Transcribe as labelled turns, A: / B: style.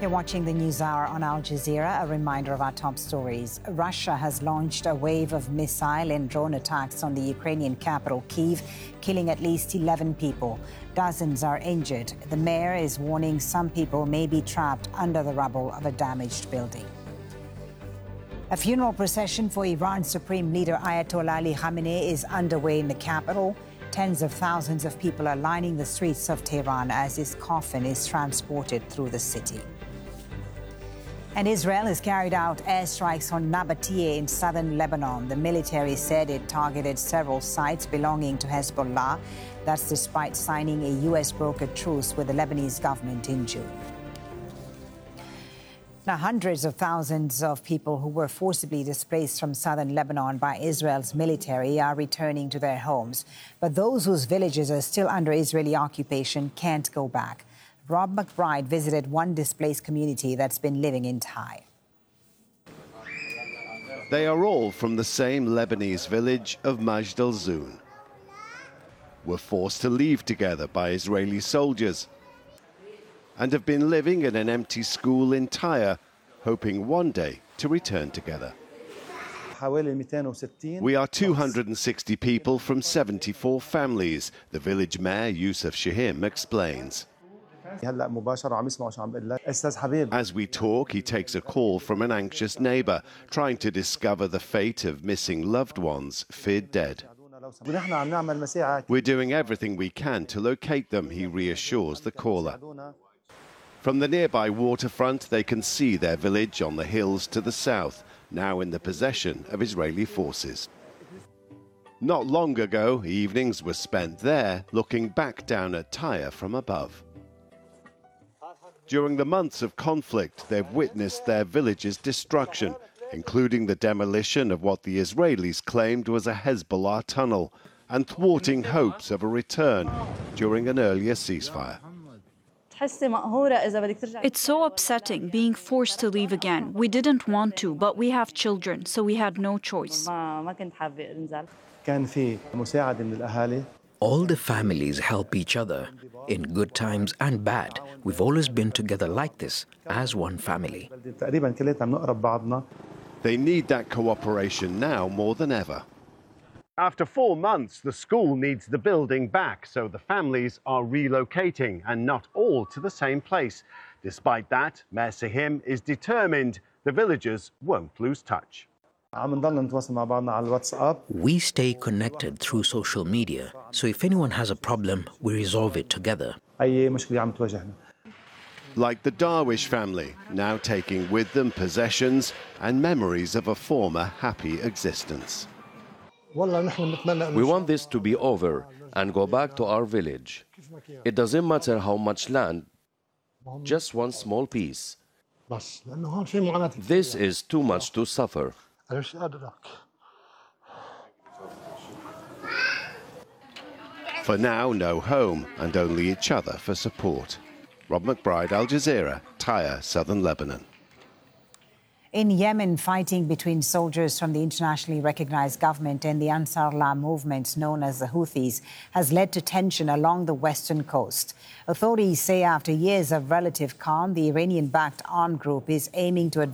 A: You're watching the News Hour on Al Jazeera. A reminder of our top stories. Russia has launched a wave of missile and drone attacks on the Ukrainian capital, Kyiv, killing at least 11 people. Dozens are injured. The mayor is warning some people may be trapped under the rubble of a damaged building. A funeral procession for Iran's Supreme Leader Ayatollah Ali Khamenei is underway in the capital. Tens of thousands of people are lining the streets of Tehran as his coffin is transported through the city. And Israel has carried out airstrikes on Nabatea in southern Lebanon. The military said it targeted several sites belonging to Hezbollah. That's despite signing a U.S.-brokered truce with the Lebanese government in June. Now, hundreds of thousands of people who were forcibly displaced from southern Lebanon by Israel's military are returning to their homes. But those whose villages are still under Israeli occupation can't go back. Rob McBride visited one displaced community that's been living in Ty.
B: They are all from the same Lebanese village of Majd al-Zoun. Were forced to leave together by Israeli soldiers and have been living in an empty school in Tyre, hoping one day to return together. We are 260 people from 74 families, the village mayor Youssef Shahim explains. As we talk, he takes a call from an anxious neighbor trying to discover the fate of missing loved ones feared dead. We're doing everything we can to locate them, he reassures the caller. From the nearby waterfront, they can see their village on the hills to the south, now in the possession of Israeli forces. Not long ago, evenings were spent there, looking back down at Tyre from above. During the months of conflict, they've witnessed their village's destruction, including the demolition of what the Israelis claimed was a Hezbollah tunnel, and thwarting hopes of a return during an earlier ceasefire.
C: It's so upsetting being forced to leave again. We didn't want to, but we have children, so we had no choice.
D: All the families help each other. In good times and bad, we've always been together like this, as one family.
B: They need that cooperation now more than ever. After 4 months, the school needs the building back, so the families are relocating, and not all to the same place. Despite that, Mayor Shahim is determined the villagers won't lose touch.
D: We stay connected through social media, so if anyone has a problem, we resolve it together.
B: Like the Darwish family, now taking with them possessions and memories of a former happy existence.
E: We want this to be over and go back to our village. It doesn't matter how much land, just one small piece. This is too much to suffer.
B: For now, no home and only each other for support. Rob McBride, Al Jazeera, Tyre, southern Lebanon.
A: In Yemen, fighting between soldiers from the internationally recognized government and the Ansarullah movement known as the Houthis has led to tension along the western coast. Authorities say after years of relative calm, the Iranian-backed armed group is aiming to advance